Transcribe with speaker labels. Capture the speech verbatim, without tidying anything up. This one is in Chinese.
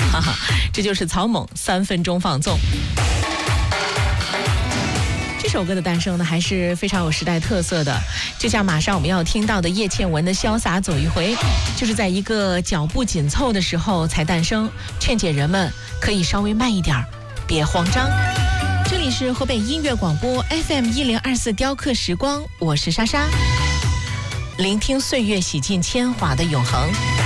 Speaker 1: 哈哈，这就是草蜢三分钟放纵。这首歌的诞生呢，还是非常有时代特色的，就像马上我们要听到的叶倩文的《潇洒走一回》，就是在一个脚步紧凑的时候才诞生，劝解人们可以稍微慢一点，别慌张。这里是河北音乐广播 F M 一零二四雕刻时光，我是莎莎，聆听岁月洗尽铅华的永恒。